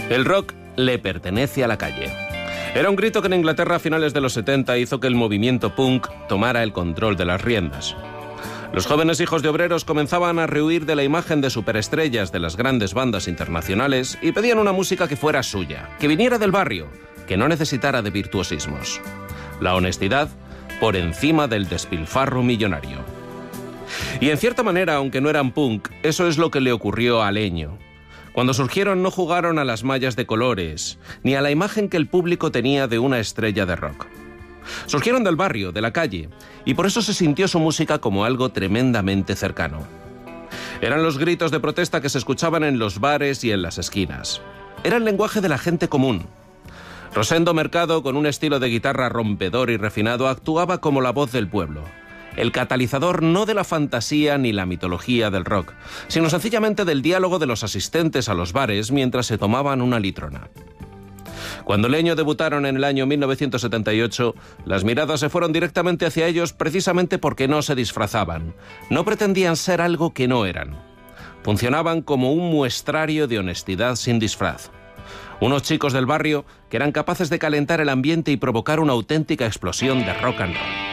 El rock le pertenece a la calle. Era un grito que en Inglaterra a finales de los 70 hizo que el movimiento punk tomara el control de las riendas. Los jóvenes hijos de obreros comenzaban a rehuir de la imagen de superestrellas de las grandes bandas internacionales y pedían una música que fuera suya, que viniera del barrio, que no necesitara de virtuosismos. La honestidad por encima del despilfarro millonario. Y en cierta manera, aunque no eran punk, eso es lo que le ocurrió a Leño. Cuando surgieron no jugaron a las mallas de colores, ni a la imagen que el público tenía de una estrella de rock. Surgieron del barrio, de la calle, y por eso se sintió su música como algo tremendamente cercano. Eran los gritos de protesta que se escuchaban en los bares y en las esquinas. Era el lenguaje de la gente común. Rosendo Mercado, con un estilo de guitarra rompedor y refinado, actuaba como la voz del pueblo. El catalizador no de la fantasía ni la mitología del rock, sino sencillamente del diálogo de los asistentes a los bares mientras se tomaban una litrona. Cuando Leño debutaron en el año 1978, las miradas se fueron directamente hacia ellos precisamente porque no se disfrazaban. No pretendían ser algo que no eran. Funcionaban como un muestrario de honestidad sin disfraz. Unos chicos del barrio que eran capaces de calentar el ambiente y provocar una auténtica explosión de rock and roll.